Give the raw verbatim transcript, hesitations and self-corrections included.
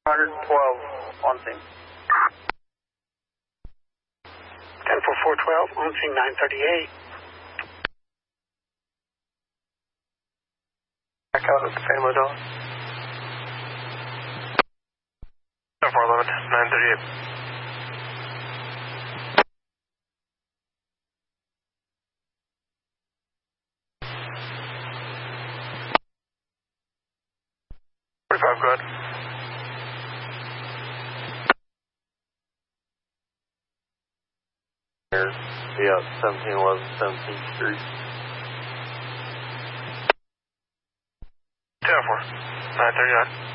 one twelve on scene. ten four four twelve, on scene nine thirty-eight. Back out at the family dog. ten four eleven, nine thirty-eight. forty-five, go ahead. Yeah, seventeen eleven, seventeenth Street. ten four, nine thirty-nine.